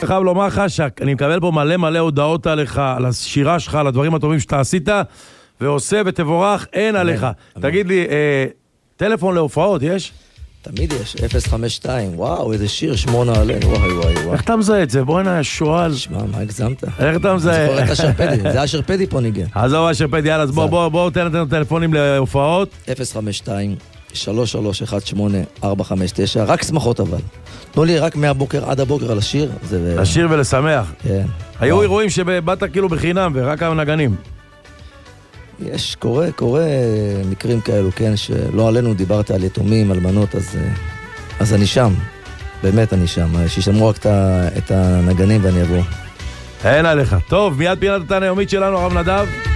חייב לומר לך שאני מקבל פה מלא הודעות עליך, על השירה שלך, על הדברים הטובים שאתה עשית, ועושה ותבורך, אין עליך. תגיד לי, טלפון להופעות יש? תמיד יש, 052, וואו, איזה שיר, 8 עלינו, וואי. איך אתה מזהה את זה? בואי נהיה שואל. שמע, מה הגזמת? איך אתה מזהה? זוכר את השרפדי, זה השרפדי פה ניגן. עזוב השרפדי, יאללה, אז בואו תן לנו טלפונים להופעות. 052, 3318-459, רק שמחות אבל. תנו לי רק מהבוקר עד הבוקר על השיר. לשיר ולשמח. כן. היו אירועים שבאת כאילו בחינם ורק הנגנים. יש, קורה מקרים כאלו, כן, שלא עלינו, דיברת על יתומים, אלמנות, אז אני שם. באמת אני שם. שישמרו רק את הנגנים ואני אבוא. אין עליך. טוב, מיד פינת התן היומית שלנו, הרב נדב.